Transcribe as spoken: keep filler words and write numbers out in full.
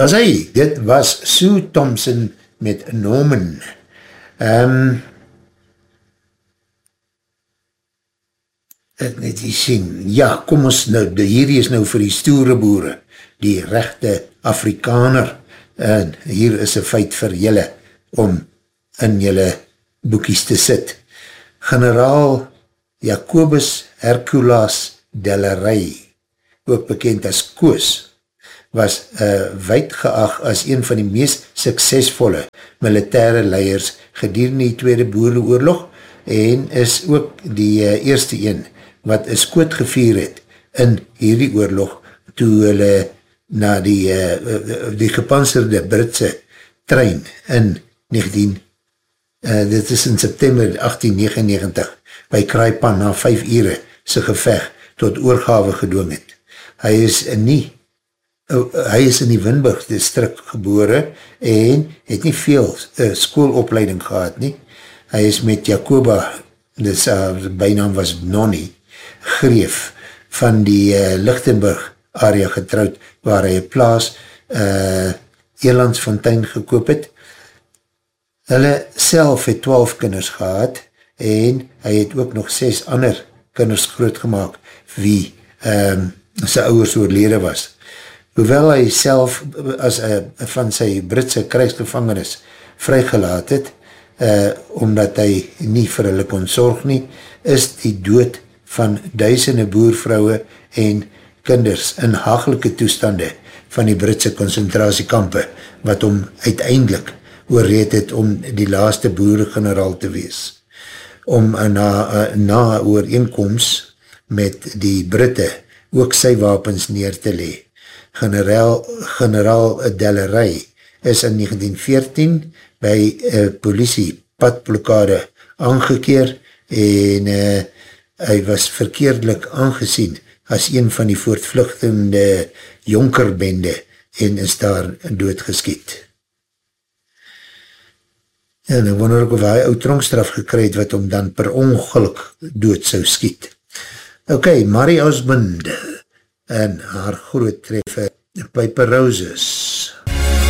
As hy, dit was Sue Thompson met Norman. Um, ek net hier sien, ja, kom ons nou, die, hierdie is nou vir die stoere boere, die rechte Afrikaner, en hier is een feit vir julle, om in julle boekies te sit. Generaal Jacobus Hercules Delarey, ook bekend as Koos, was uh, wijd geag as een van die meest suksesvolle militaire leiers gedurende die Tweede Boereoorlog en is ook die uh, eerste een wat een skoot gevier het in hierdie oorlog toe hulle na die, uh, die gepantserde Britse trein in negentien, uh, dit is in September achttien negenennegentig by Kraipan na vijf ure sy geveg tot oorgawe gedwing het. Hy is nie hy is in die Winburg district gebore en het nie veel uh, skoolopleiding gehad nie. Hy is met Jacoba, dis uh, bynaam was Nonnie, Greef van die uh, Lichtenburg area getrouwd, waar hy een plaas uh, Elandsfontein gekoop het. Hulle self het twaalf kinders gehad en hy het ook nog ses ander kinders grootgemaak wie um, sy ouers oorlede was. Hoewel hy self as uh, van sy Britse krijgsgevangenis vrygelaat het, uh, omdat hy nie vir hulle kon sorg nie, is die dood van duisende boervrouwe en kinders in hagelike toestande van die Britse concentratiekampe, wat hom uiteindelik oorreed het om die laaste boeregeneraal te wees. Om uh, na, uh, na ooreenkomst met die Britte ook sy wapens neer te lee. Generaal, generaal Delarey is in negentien veertien by uh, politie padblokkade aangekeer en uh, hy was verkeerdelik aangezien as een van die voortvluchtende jonkerbende en is daar doodgeskiet. En ek wonder ook of hy ou tronkstraf gekry het wat hom dan per ongeluk dood sou skiet. Ok, Marie Osmond en haar groot treffer Piper Roses.